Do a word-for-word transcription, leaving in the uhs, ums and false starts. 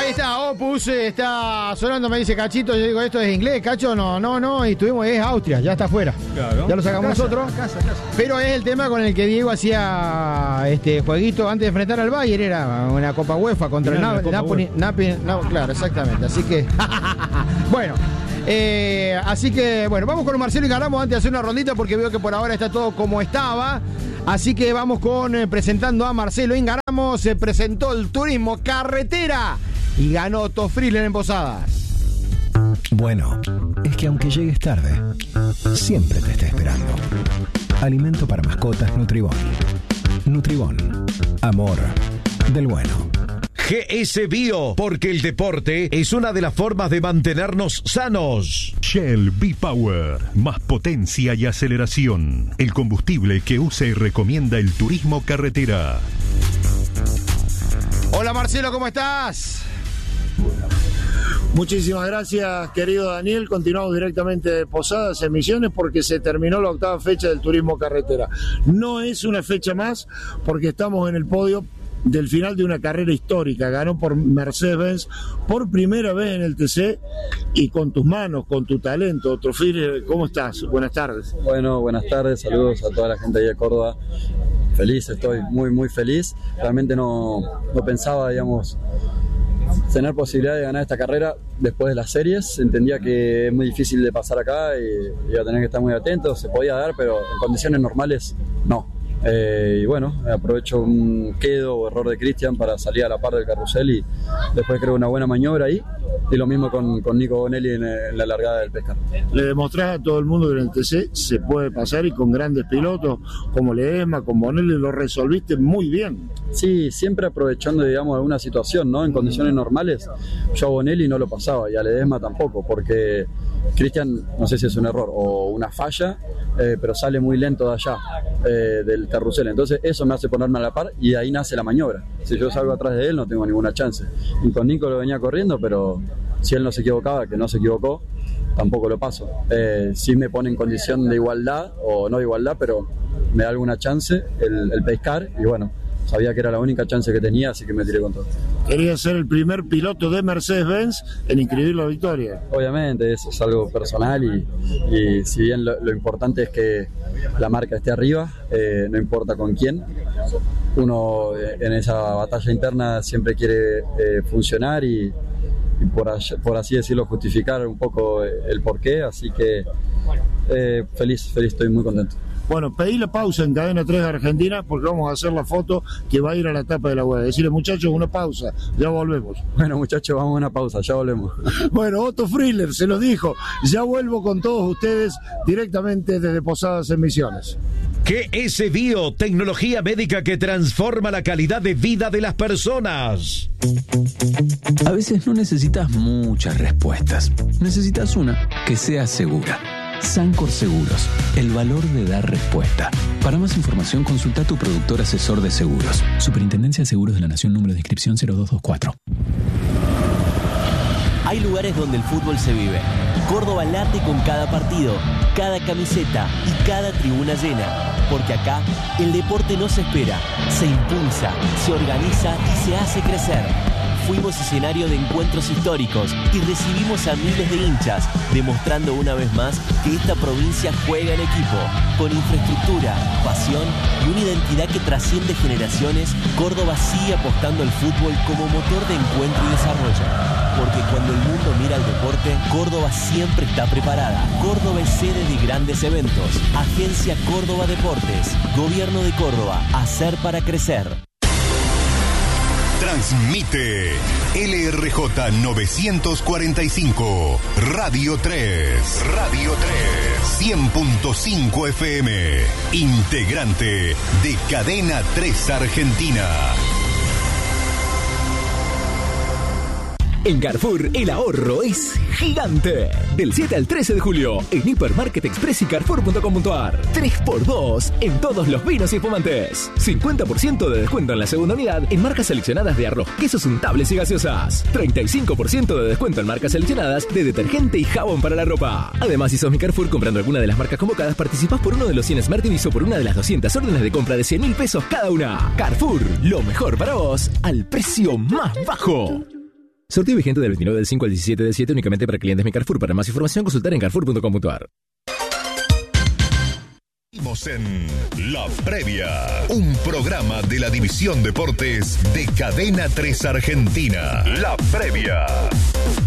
Ahí está, Opus, está sonando, me dice Cachito, yo digo, ¿esto es inglés, Cacho? No, no, no, y estuvimos, es Austria, ya está afuera. Claro. Ya lo sacamos casa, nosotros. Casa, casa. Pero es el tema con el que Diego hacía este jueguito antes de enfrentar al Bayern, era una Copa UEFA contra el Na- Napoli, Napoli, no, claro, exactamente, así que, bueno. Eh, así que, bueno, vamos con Marcelo Ingaramo antes de hacer una rondita porque veo que por ahora está todo como estaba. Así que vamos con eh, presentando a Marcelo Ingaramo. Se presentó el turismo carretera y ganó Otto Friedler en Posadas. Bueno, es que aunque llegues tarde, siempre te está esperando. Alimento para mascotas Nutribón. Nutribón. Amor del bueno. G S Bio, porque el deporte es una de las formas de mantenernos sanos. Shell V-Power, más potencia y aceleración. El combustible que usa y recomienda el turismo carretera. Hola Marcelo, ¿cómo estás? Muchísimas gracias, querido Daniel. Continuamos directamente de Posadas en Misiones porque se terminó la octava fecha del turismo carretera. No es una fecha más porque estamos en el podio del final de una carrera histórica. Ganó por Mercedes-Benz por primera vez en el T C y con tus manos, con tu talento. Otto Friedler, ¿cómo estás? Buenas tardes. Bueno, buenas tardes, saludos a toda la gente ahí de Córdoba. Feliz, estoy muy muy feliz. Realmente no, no pensaba, digamos, tener posibilidad de ganar esta carrera después de las series. Entendía que es muy difícil de pasar acá y iba a tener que estar muy atento. Se podía dar, pero en condiciones normales no. Eh, y bueno, aprovecho un quedo o error de Cristian para salir a la par del carrusel y después creo una buena maniobra ahí, y lo mismo con, con Nico Bonelli en, en la largada del Pescar. Le demostrás a todo el mundo que en el T C se puede pasar y con grandes pilotos como Ledesma, con Bonelli lo resolviste muy bien. Sí, siempre aprovechando, digamos, alguna situación, ¿no? En condiciones normales yo a Bonelli no lo pasaba y a Ledesma tampoco, porque Cristian, no sé si es un error o una falla, eh, pero sale muy lento de allá, eh, del carrusel. Entonces eso me hace ponerme a la par y de ahí nace la maniobra. Si yo salgo atrás de él no tengo ninguna chance. Y con Nico lo venía corriendo, pero si él no se equivocaba, que no se equivocó, tampoco lo paso. Eh, sí me pone en condición de igualdad, o no de igualdad, pero me da alguna chance el, el Pescar, y bueno, sabía que era la única chance que tenía, así que me tiré con todo. Quería ser el primer piloto de Mercedes-Benz en inscribir la victoria. Obviamente, eso es algo personal y, y si bien lo, lo importante es que la marca esté arriba, eh, no importa con quién. Uno eh, en esa batalla interna siempre quiere eh, funcionar y, y por, allá, por así decirlo, justificar un poco el porqué, así que eh, feliz, feliz, estoy muy contento. Bueno, pedí la pausa en Cadena tres de Argentina porque vamos a hacer la foto que va a ir a la tapa de la web. Decirle, muchachos, una pausa, ya volvemos. Bueno, muchachos, vamos a una pausa, ya volvemos. Bueno, Otto Friedler se los dijo, ya vuelvo con todos ustedes directamente desde Posadas en Misiones. G S Bio, tecnología médica que transforma la calidad de vida de las personas. A veces no necesitas muchas respuestas, necesitas una que sea segura. Sancor Seguros, el valor de dar respuesta. Para más información consulta a tu productor asesor de seguros. Superintendencia de Seguros de la Nación, número de inscripción cero dos dos cuatro. Hay lugares donde el fútbol se vive. Córdoba late con cada partido, cada camiseta y cada tribuna llena. Porque acá el deporte no se espera, se impulsa, se organiza y se hace crecer. Fuimos escenario de encuentros históricos y recibimos a miles de hinchas, demostrando una vez más que esta provincia juega en equipo. Con infraestructura, pasión y una identidad que trasciende generaciones, Córdoba sigue apostando al fútbol como motor de encuentro y desarrollo. Porque cuando el mundo mira al deporte, Córdoba siempre está preparada. Córdoba es sede de grandes eventos. Agencia Córdoba Deportes. Gobierno de Córdoba. Hacer para crecer. Transmite L R J novecientos cuarenta y cinco, Radio tres, Radio tres, cien punto cinco F M, integrante de Cadena tres Argentina. En Carrefour el ahorro es gigante. Del siete al trece de julio en Hipermarket Express y Carrefour punto com punto a r. tres por dos en todos los vinos y espumantes. cincuenta por ciento de descuento en la segunda unidad en marcas seleccionadas de arroz, quesos untables y gaseosas. treinta y cinco por ciento de descuento en marcas seleccionadas de detergente y jabón para la ropa. Además, si sos mi Carrefour comprando alguna de las marcas convocadas, participás por uno de los cien Smart T Vs o por una de las doscientas órdenes de compra de cien mil pesos cada una. Carrefour, lo mejor para vos al precio más bajo. Sorteo vigente del veintinueve del cinco al diecisiete del siete únicamente para clientes Mi Carrefour. Para más información consultar en carrefour punto com punto a r. Seguimos en La Previa, un programa de la División Deportes de Cadena tres Argentina. La Previa.